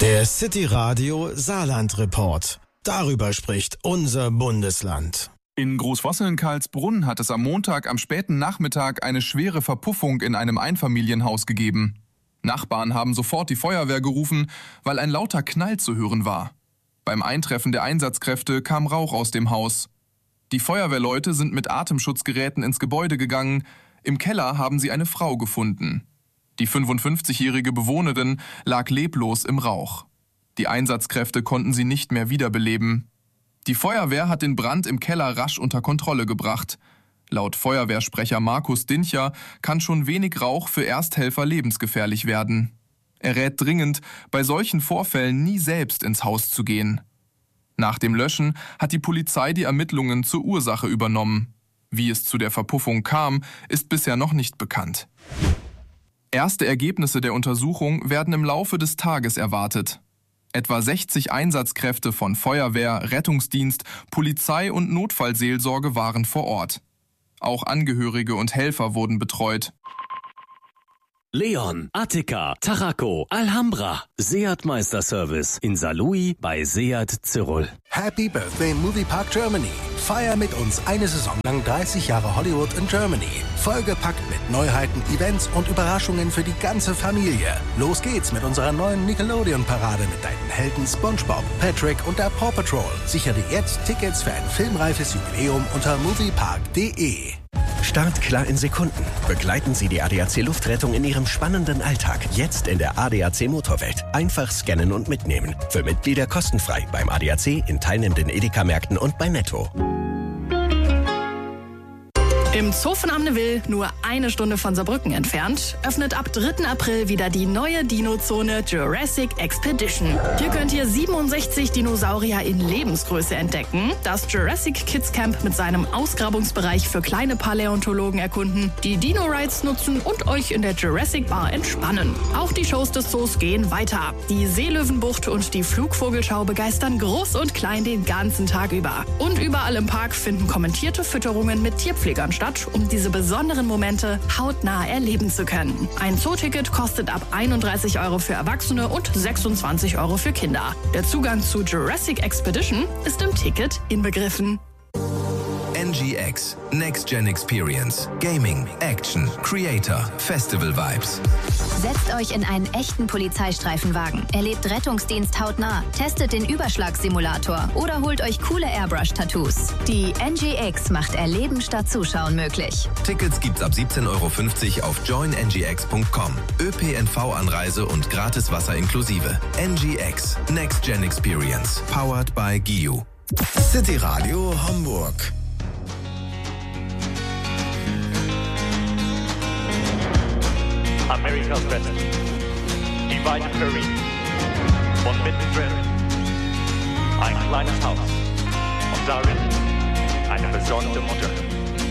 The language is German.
Der City Radio Saarland Report. Darüber spricht unser Bundesland. In Großwosseln-Karlsbrunn hat es am Montag am späten Nachmittag eine schwere Verpuffung in einem Einfamilienhaus gegeben. Nachbarn haben sofort die Feuerwehr gerufen, weil ein lauter Knall zu hören war. Beim Eintreffen der Einsatzkräfte kam Rauch aus dem Haus. Die Feuerwehrleute sind mit Atemschutzgeräten ins Gebäude gegangen. Im Keller haben sie eine Frau gefunden. Die 55-jährige Bewohnerin lag leblos im Rauch. Die Einsatzkräfte konnten sie nicht mehr wiederbeleben. Die Feuerwehr hat den Brand im Keller rasch unter Kontrolle gebracht. Laut Feuerwehrsprecher Markus Dincher kann schon wenig Rauch für Ersthelfer lebensgefährlich werden. Er rät dringend, bei solchen Vorfällen nie selbst ins Haus zu gehen. Nach dem Löschen hat die Polizei die Ermittlungen zur Ursache übernommen. Wie es zu der Verpuffung kam, ist bisher noch nicht bekannt. Erste Ergebnisse der Untersuchung werden im Laufe des Tages erwartet. Etwa 60 Einsatzkräfte von Feuerwehr, Rettungsdienst, Polizei und Notfallseelsorge waren vor Ort. Auch Angehörige und Helfer wurden betreut. Leon, Attika, Taraco, Alhambra, Seat Meisterservice in Saarlouis bei Seat Zirol. Happy Birthday Moviepark Germany. Feier mit uns eine Saison lang 30 Jahre Hollywood in Germany. Vollgepackt mit Neuheiten, Events und Überraschungen für die ganze Familie. Los geht's mit unserer neuen Nickelodeon-Parade mit deinen Helden SpongeBob, Patrick und der Paw Patrol. Sichere dir jetzt Tickets für ein filmreifes Jubiläum unter moviepark.de. Startklar in Sekunden. Begleiten Sie die ADAC Luftrettung in Ihrem spannenden Alltag. Jetzt in der ADAC Motorwelt. Einfach scannen und mitnehmen. Für Mitglieder kostenfrei beim ADAC, in teilnehmenden Edeka-Märkten und bei Netto. Im Zoo von Amneville, nur eine Stunde von Saarbrücken entfernt, öffnet ab 3. April wieder die neue Dino-Zone Jurassic Expedition. Hier könnt ihr 67 Dinosaurier in Lebensgröße entdecken, das Jurassic Kids Camp mit seinem Ausgrabungsbereich für kleine Paläontologen erkunden, die Dino-Rides nutzen und euch in der Jurassic Bar entspannen. Auch die Shows des Zoos gehen weiter. Die Seelöwenbucht und die Flugvogelschau begeistern Groß und Klein den ganzen Tag über. Und überall im Park finden kommentierte Fütterungen mit Tierpflegern statt, um diese besonderen Momente hautnah erleben zu können. Ein Zooticket kostet ab 31 € für Erwachsene und 26 € für Kinder. Der Zugang zu Jurassic Expedition ist im Ticket inbegriffen. NGX, Next Gen Experience, Gaming, Action, Creator, Festival Vibes. Setzt euch in einen echten Polizeistreifenwagen, erlebt Rettungsdienst hautnah, testet den Überschlagssimulator oder holt euch coole Airbrush-Tattoos. Die NGX macht Erleben statt Zuschauen möglich. Tickets gibt's ab 17,50 € auf joinngx.com. ÖPNV-Anreise und gratis Wasser inklusive. NGX, Next Gen Experience, powered by GIU. City Radio Hamburg. Amerikas West, die weite Prairie und mittendrin ein kleines Haus und darin eine besondere Mutter.